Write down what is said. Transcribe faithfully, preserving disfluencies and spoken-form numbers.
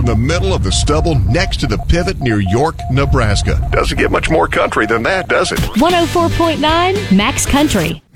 the middle of the stubble next to the pivot near York, Nebraska. Doesn't get much more country than that, does it? one oh four point nine Max Country.